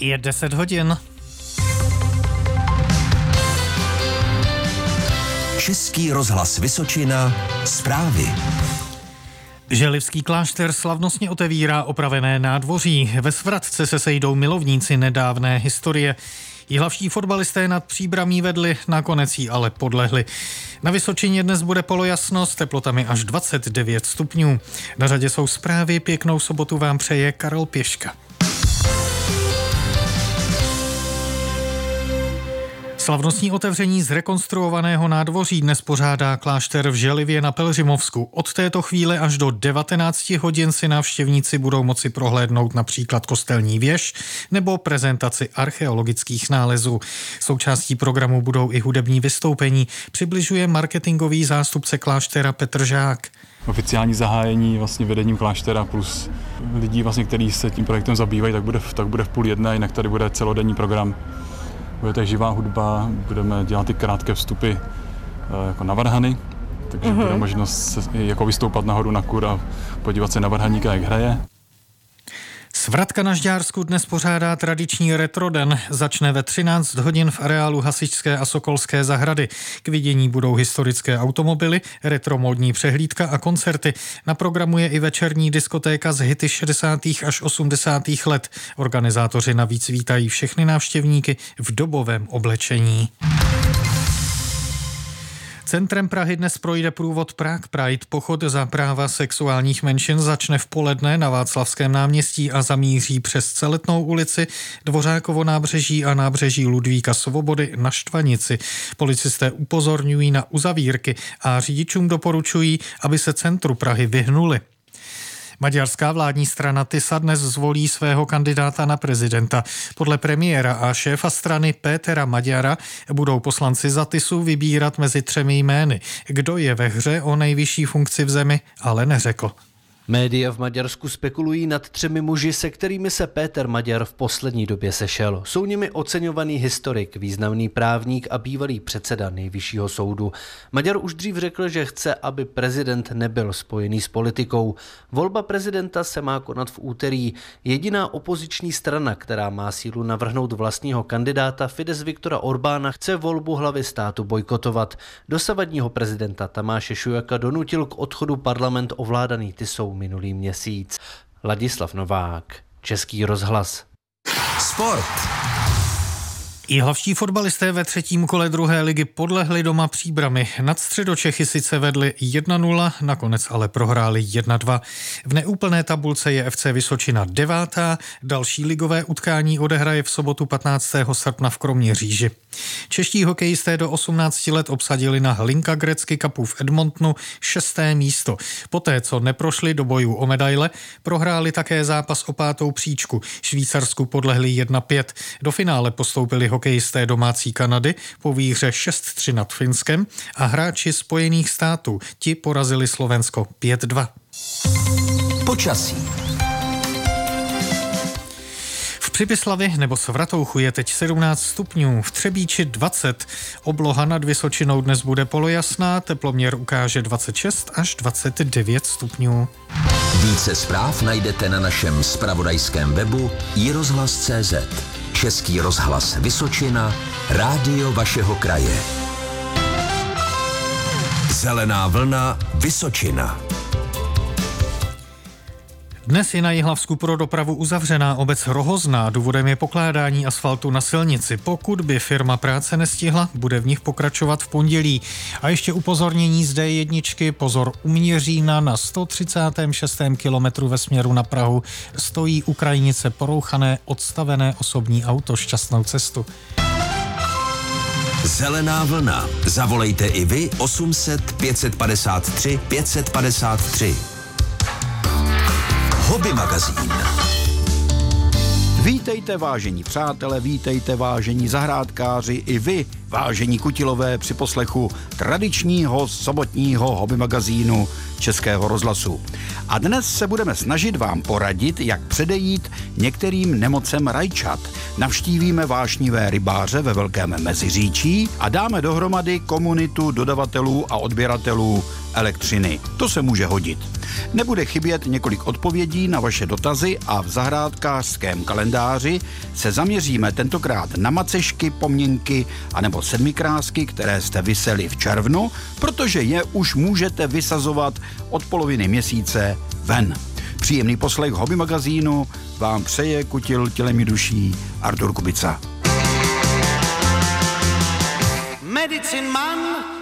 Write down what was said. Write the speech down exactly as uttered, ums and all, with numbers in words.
Je deset hodin. Český rozhlas Vysočina, zprávy. Želivský klášter slavnostně otevírá opravené nádvoří. Ve Svratce se sejdou milovníci nedávné historie. Jihlavští fotbalisté nad Příbramí vedli, nakonec jí ale podlehli. Na Vysočině dnes bude polojasno s teplotami až dvacet devět stupňů. Na řadě jsou zprávy, pěknou sobotu vám přeje Karel Pěška. Slavnostní otevření zrekonstruovaného nádvoří dnes pořádá klášter v Želivě na Pelřimovsku. Od této chvíle až do devatenáct hodin si návštěvníci budou moci prohlédnout například kostelní věž nebo prezentaci archeologických nálezů. Součástí programu budou i hudební vystoupení, přibližuje marketingový zástupce kláštera Petr Žák. Oficiální zahájení vlastně vedením kláštera plus lidí, vlastně, kteří se tím projektem zabývají, tak bude, tak bude v půl jedné, jinak tady bude celodenní program. Bude tady živá hudba, budeme dělat ty krátké vstupy jako na varhany, takže mm-hmm. bude možnost se, jako vystoupat nahoru na kur a podívat se na varhaníka, jak hraje. Svratka na Žďársku dnes pořádá tradiční retroden. Začne ve třináct hodin v areálu Hasičské a Sokolské zahrady. K vidění budou historické automobily, retromódní přehlídka a koncerty. Na programu je i večerní diskotéka z hity šedesátých až osmdesátých let. Organizátoři navíc vítají všechny návštěvníky v dobovém oblečení. Centrem Prahy dnes projde průvod Prague Pride. Pochod za práva sexuálních menšin začne v poledne na Václavském náměstí a zamíří přes Celetnou ulici, Dvořákovo nábřeží a nábřeží Ludvíka Svobody na Štvanici. Policisté upozorňují na uzavírky a řidičům doporučují, aby se centru Prahy vyhnuli. Maďarská vládní strana Tisa dnes zvolí svého kandidáta na prezidenta. Podle premiéra a šéfa strany Pétera Maďara budou poslanci za Tisu vybírat mezi třemi jmény. Kdo je ve hře o nejvyšší funkci v zemi, ale neřekl. Média v Maďarsku spekulují nad třemi muži, se kterými se Péter Maďar v poslední době sešel. Jsou nimi oceňovaný historik, významný právník a bývalý předseda Nejvyššího soudu. Maďar už dřív řekl, že chce, aby prezident nebyl spojený s politikou. Volba prezidenta se má konat v úterý. Jediná opoziční strana, která má sílu navrhnout vlastního kandidáta, Fidesz Viktora Orbána, chce volbu hlavy státu bojkotovat. Dosavadního prezidenta Tamáše Šujaka donutil k odchodu parlament ovládaný Tisou minulý měsíc. Ladislav Novák, Český rozhlas. Sport. Jihlavští fotbalisté ve třetím kole druhé ligy podlehli doma Příbrami. Nad Středočechy sice vedli jedna nula, nakonec ale prohráli jedna dva. V neúplné tabulce je F C Vysočina devátá, další ligové utkání odehraje v sobotu patnáctého srpna v Kroměříži. Čeští hokejisté do osmnácti let obsadili na Hlinka Gretzky Cupu v Edmontonu šesté místo. Poté, co neprošli do bojů o medaile, prohráli také zápas o pátou příčku. Švýcarsku podlehli jedna pět. Do finále postoupili hokejisté domácí Kanady po výhře šest tři nad Finskem a hráči Spojených států. Ti porazili Slovensko pět dva. Počasí. V Přibyslavi nebo Svratouchu je teď sedmnáct stupňů, v Třebíči dvacet. Obloha nad Vysočinou dnes bude polojasná, teploměr ukáže dvacet šest až dvacet devět stupňů. Více zpráv najdete na našem zpravodajském webu i rozhlas tečka cé zet. Český rozhlas Vysočina, rádio vašeho kraje. Zelená vlna Vysočina. Dnes je na Jihlavsku pro dopravu uzavřená obec Rohozná. Důvodem je pokládání asfaltu na silnici. Pokud by firma práce nestihla, bude v nich pokračovat v pondělí. A ještě upozornění z D jedna, pozor, u Měřína na sto třicátém šestém kilometru ve směru na Prahu stojí u krajnice porouchané odstavené osobní auto. Šťastnou cestu. Zelená vlna. Zavolejte i vy osm set pět padesát tři pět padesát tři. Hobby magazín. Vítejte, vážení přátelé, vítejte, vážení zahrádkáři, i vy, vážení kutilové, při poslechu tradičního sobotního hobby magazínu Českého rozhlasu. A dnes se budeme snažit vám poradit, jak předejít některým nemocem rajčat. Navštívíme vášnivé rybáře ve Velkém Meziříčí a dáme dohromady komunitu dodavatelů a odběratelů elektřiny. To se může hodit. Nebude chybět několik odpovědí na vaše dotazy a v zahrádkářském kalendáři se zaměříme tentokrát na macešky, pomněnky anebo sedmikrásky, které jste vyseli v červnu, protože je už můžete vysazovat od poloviny měsíce ven. Příjemný poslech Hobby magazínu vám přeje kutil tělem i duší Artur Kubica. Medicine Man